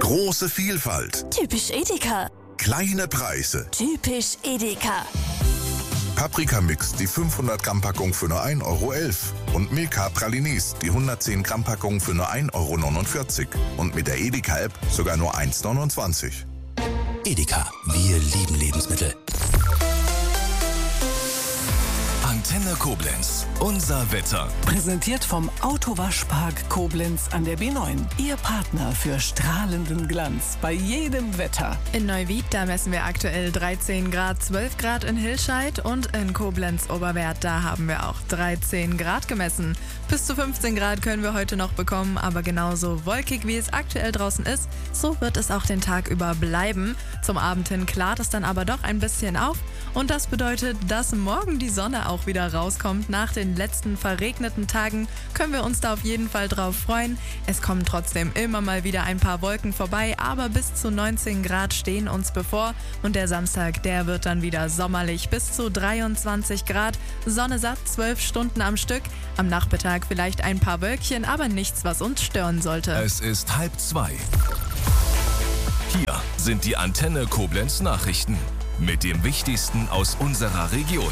Große Vielfalt. Typisch Edeka. Kleine Preise. Typisch Edeka. Paprikamix, die 500 Gramm Packung für nur 1,11 Euro. Und Milka Pralines, die 110 Gramm Packung für nur 1,49 Euro. Und mit der Edeka-App sogar nur 1,29 Euro. Edeka, wir lieben Lebensmittel. Antenne Koblenz, unser Wetter. Präsentiert vom Autowaschpark Koblenz an der B9. Ihr Partner für strahlenden Glanz bei jedem Wetter. In Neuwied, da messen wir aktuell 13 Grad, 12 Grad in Hilscheid und in Koblenz-Oberwert, da haben wir auch 13 Grad gemessen. Bis zu 15 Grad können wir heute noch bekommen, aber genauso wolkig wie es aktuell draußen ist, so wird es auch den Tag über bleiben. Zum Abend hin klart es dann aber doch ein bisschen auf und das bedeutet, dass morgen die Sonne auch wieder rauskommt. Nach den letzten verregneten Tagen können wir uns da auf jeden Fall drauf freuen. Es kommen trotzdem immer mal wieder ein paar Wolken vorbei, aber bis zu 19 Grad stehen uns bevor und der Samstag, der wird dann wieder sommerlich, bis zu 23 Grad, Sonne satt, 12 Stunden am Stück, am Nachmittag vielleicht ein paar Wölkchen, aber nichts, was uns stören sollte. Es ist 1:30. Hier sind die Antenne Koblenz Nachrichten mit dem Wichtigsten aus unserer Region.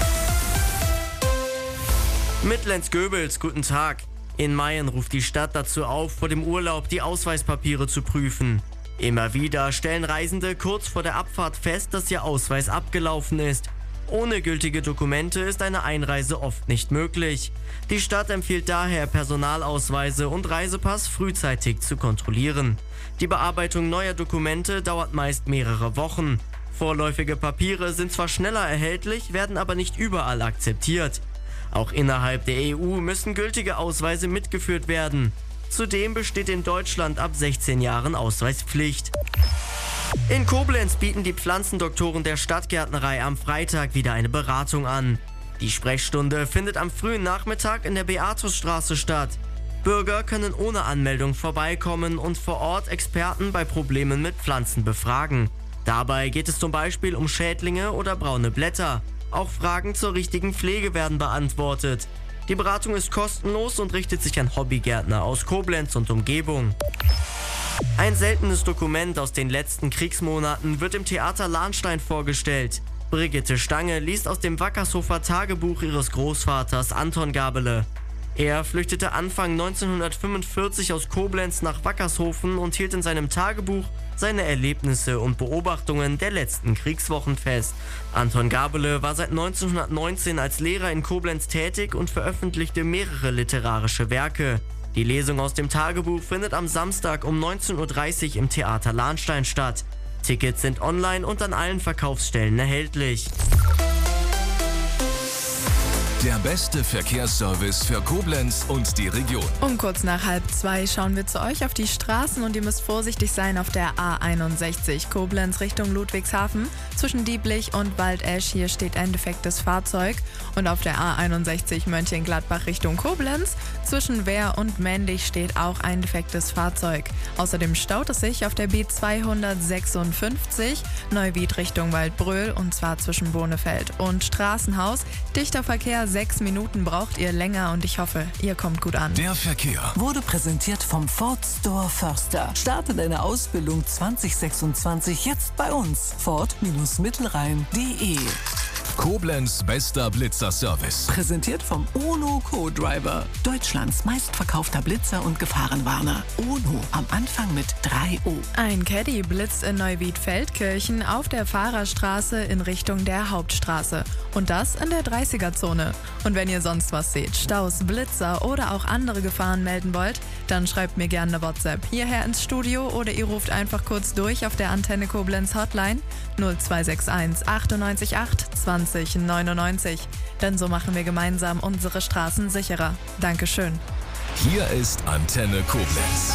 Mitlenz-Göbels, guten Tag. In Mayen ruft die Stadt dazu auf, vor dem Urlaub die Ausweispapiere zu prüfen. Immer wieder stellen Reisende kurz vor der Abfahrt fest, dass ihr Ausweis abgelaufen ist. Ohne gültige Dokumente ist eine Einreise oft nicht möglich. Die Stadt empfiehlt daher, Personalausweise und Reisepass frühzeitig zu kontrollieren. Die Bearbeitung neuer Dokumente dauert meist mehrere Wochen. Vorläufige Papiere sind zwar schneller erhältlich, werden aber nicht überall akzeptiert. Auch innerhalb der EU müssen gültige Ausweise mitgeführt werden. Zudem besteht in Deutschland ab 16 Jahren Ausweispflicht. In Koblenz bieten die Pflanzendoktoren der Stadtgärtnerei am Freitag wieder eine Beratung an. Die Sprechstunde findet am frühen Nachmittag in der Beatusstraße statt. Bürger können ohne Anmeldung vorbeikommen und vor Ort Experten bei Problemen mit Pflanzen befragen. Dabei geht es zum Beispiel um Schädlinge oder braune Blätter. Auch Fragen zur richtigen Pflege werden beantwortet. Die Beratung ist kostenlos und richtet sich an Hobbygärtner aus Koblenz und Umgebung. Ein seltenes Dokument aus den letzten Kriegsmonaten wird im Theater Lahnstein vorgestellt. Brigitte Stange liest aus dem Wackershofer Tagebuch ihres Großvaters Anton Gabele. Er flüchtete Anfang 1945 aus Koblenz nach Wackershofen und hielt in seinem Tagebuch seine Erlebnisse und Beobachtungen der letzten Kriegswochen fest. Anton Gabele war seit 1919 als Lehrer in Koblenz tätig und veröffentlichte mehrere literarische Werke. Die Lesung aus dem Tagebuch findet am Samstag um 19:30 Uhr im Theater Lahnstein statt. Tickets sind online und an allen Verkaufsstellen erhältlich. Der beste Verkehrsservice für Koblenz und die Region. Um kurz nach 1:30 schauen wir zu euch auf die Straßen und ihr müsst vorsichtig sein auf der A61 Koblenz Richtung Ludwigshafen. Zwischen Dieblich und Waldesch, hier steht ein defektes Fahrzeug. Und auf der A61 Mönchengladbach Richtung Koblenz zwischen Wehr und Männlich steht auch ein defektes Fahrzeug. Außerdem staut es sich auf der B256 Neuwied Richtung Waldbröl und zwar zwischen Bonefeld und Straßenhaus. Dichter Verkehr, 6 Minuten braucht ihr länger und ich hoffe, ihr kommt gut an. Der Verkehr Wurde präsentiert vom Ford Store Förster. Starte deine Ausbildung 2026 jetzt bei uns. Ford-Mittelrhein.de. Koblenz bester Blitzerservice. Präsentiert vom Ono Co-Driver. Deutschlands meistverkaufter Blitzer und Gefahrenwarner. Ono am Anfang mit 3O. Ein Caddy blitzt in Neuwied-Feldkirchen auf der Fahrerstraße in Richtung der Hauptstraße. Und das in der 30er-Zone. Und wenn ihr sonst was seht, Staus, Blitzer oder auch andere Gefahren melden wollt, dann schreibt mir gerne eine WhatsApp hierher ins Studio oder ihr ruft einfach kurz durch auf der Antenne Koblenz Hotline 0261 98 8 20 99. Denn so machen wir gemeinsam unsere Straßen sicherer. Dankeschön. Hier ist Antenne Koblenz.